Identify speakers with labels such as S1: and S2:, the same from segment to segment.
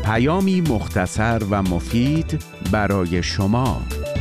S1: پیامی مختصر و مفید برای شما.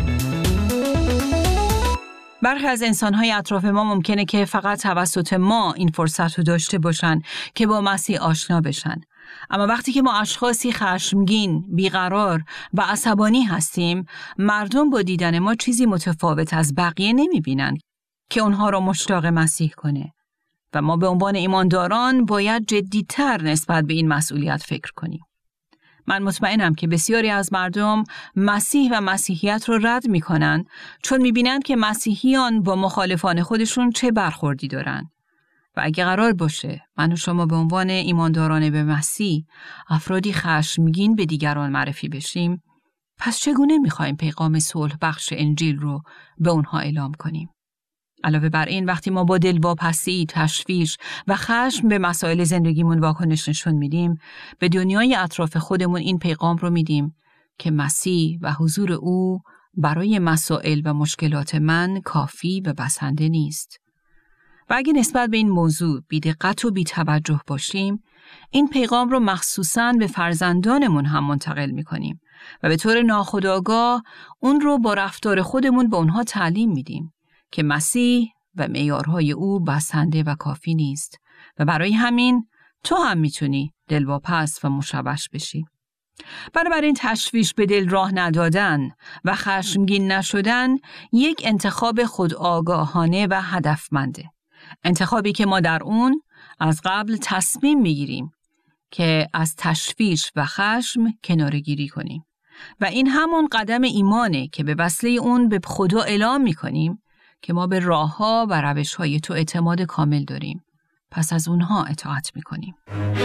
S2: برخی از انسان‌های اطراف ما ممکنه که فقط توسط ما این فرصت رو داشته باشن که با مسیح آشنا بشن. اما وقتی که ما اشخاصی خشمگین، بیقرار و عصبانی هستیم، مردم با دیدن ما چیزی متفاوت از بقیه نمی‌بینن که اونها رو مشتاق مسیح کنه. و ما به عنوان ایمانداران باید جدی‌تر نسبت به این مسئولیت فکر کنیم. من مطمئنم که بسیاری از مردم مسیح و مسیحیت رو رد می‌کنن چون می‌بینند که مسیحیان با مخالفان خودشون چه برخوردی دارن. و اگه قرار باشه من و شما به عنوان ایمانداران به مسیح افرادی خشمگین به دیگران معرفی بشیم، پس چگونه می‌خوایم پیغام صلح بخش انجیل رو به اونها اعلام کنیم؟ علاوه بر این، وقتی ما با دلواپسی، تشویش و خشم به مسائل زندگیمون واکنش نشون میدیم، به دنیای اطراف خودمون این پیغام رو میدیم که مسیح و حضور او برای مسائل و مشکلات من کافی و بسنده نیست. و اگه نسبت به این موضوع بی‌دقت و بی‌توجه باشیم، این پیغام رو مخصوصاً به فرزندانمون هم منتقل میکنیم و به طور ناخودآگاه اون رو با رفتار خودمون به اونها تعلیم میدیم که مسیح و معیارهای او بسنده و کافی نیست و برای همین تو هم میتونی دلواپس و مشوش بشی. بنابراین تشویش به دل راه ندادن و خشمگین نشدن یک انتخاب خودآگاهانه و هدفمنده. انتخابی که ما در اون از قبل تصمیم میگیریم که از تشویش و خشم کناره‌گیری کنیم و این همون قدم ایمانه که به وسیله اون به خدا اعلام میکنیم که ما به راه‌ها و روش‌های تو اعتماد کامل داریم، پس از اونها اطاعت میکنیم.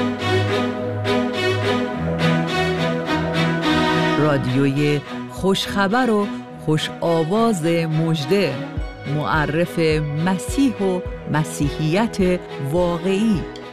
S3: رادیوی خوشخبر و خوش آواز مژده، معرف مسیح و مسیحیت واقعی.